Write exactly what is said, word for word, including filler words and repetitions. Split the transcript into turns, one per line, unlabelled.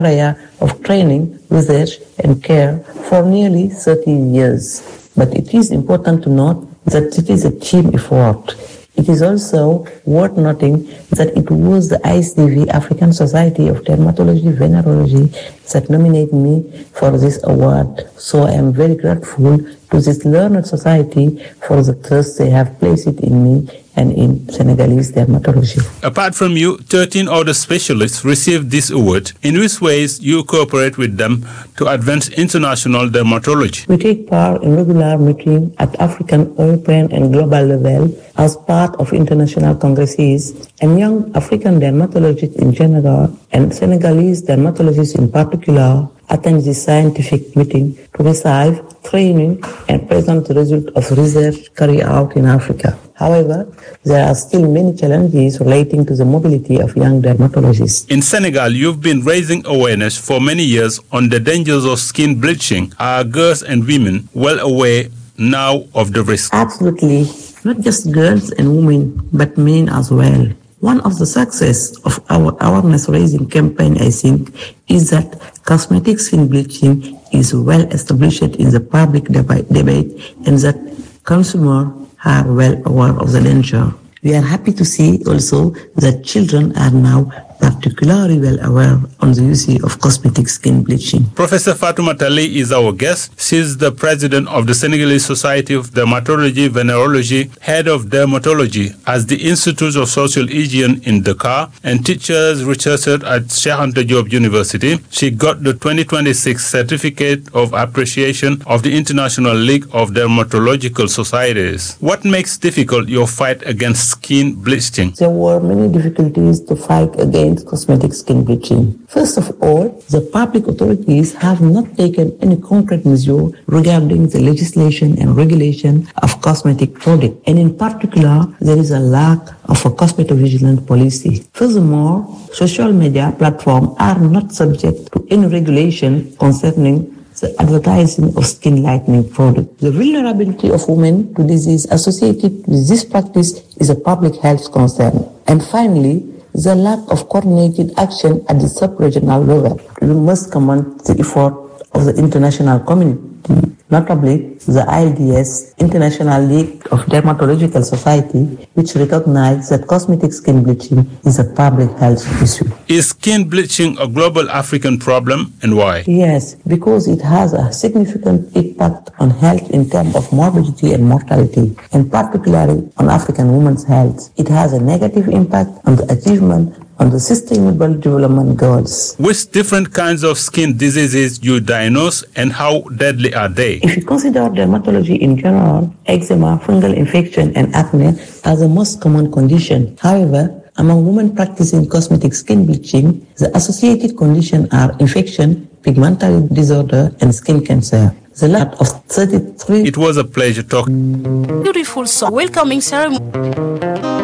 area of training, research, and care for nearly thirty years. But it is important to note that it is a team effort. It is also worth noting that it was the I S D V, African Society of Dermatology Venereology, that nominated me for this award. So I am very grateful to this learned society for the trust they have placed in me and in Senegalese dermatology.
Apart from you, thirteen other specialists received this award. In which ways you cooperate with them to advance international dermatology?
We take part in regular meetings at African, European, and global level as part of international congresses, and young African dermatologists in general and Senegalese dermatologists in particular attend this scientific meeting to receive training and present the result of research carried out in Africa. However, there are still many challenges relating to the mobility of young dermatologists.
In Senegal, you've been raising awareness for many years on the dangers of skin bleaching. Are girls and women well aware now of the risk?
Absolutely. Not just girls and women, but men as well. One of the success of our awareness-raising campaign, I think, is that cosmetic skin bleaching is well established in the public deba- debate and that consumers are well aware of the danger. We are happy to see also that children are now particularly well aware on the use of cosmetic skin bleaching.
Professor Fatoumata Ly is our guest. She's the president of the Senegalese Society of Dermatology Venereology, head of dermatology at the Institute of Social Hygiene in Dakar, and teaches researcher at Cheikh Anta Diop University. She got the twenty twenty-six Certificate of Appreciation of the International League of Dermatological Societies. What makes difficult your fight against skin bleaching?
There were many difficulties to fight against cosmetic skin bleaching. First of all, the public authorities have not taken any concrete measure regarding the legislation and regulation of cosmetic products, and in particular, there is a lack of a cosmetovigilance policy. Furthermore, social media platforms are not subject to any regulation concerning the advertising of skin lightening products. The vulnerability of women to disease associated with this practice is a public health concern. And finally, the lack of coordinated action at the sub-regional level. We must commend the effort of the international community, notably the I L D S, International League of Dermatological Society, which recognizes that cosmetic skin bleaching is a public health issue.
Is skin bleaching a global African problem, and why?
Yes, because it has a significant impact on health in terms of morbidity and mortality, and particularly on African women's health. It has a negative impact on the achievement on the Sustainable Development Goals.
Which different kinds of skin diseases you diagnose and how deadly are they?
If you consider dermatology in general, eczema, fungal infection, and acne are the most common conditions. However, among women practicing cosmetic skin bleaching, the associated conditions are infection, pigmentary disorder, and skin cancer. The lot of thirty-three.
It was a pleasure talking.
Beautiful song, welcoming ceremony.